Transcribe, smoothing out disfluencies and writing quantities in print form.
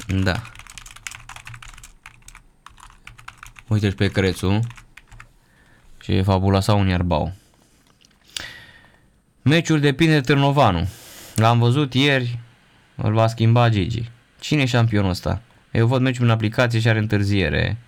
Da. Uite-și pe Crețu. Și e fabuloasa un Ierbau. Meciul depinde de Târnovanu. L-am văzut ieri. Îl va schimba Gigi. Cine e șampionul ăsta? Eu văd meciul în aplicație și are întârziere.